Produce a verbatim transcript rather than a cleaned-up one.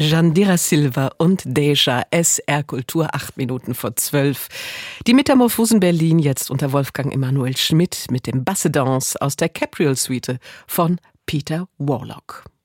Jandira Silva und Deja, S R Kultur, acht Minuten vor zwölf. Die Metamorphosen Berlin jetzt unter Wolfgang Emanuel Schmidt mit dem Basse Danse aus der Capriol Suite von Peter Warlock.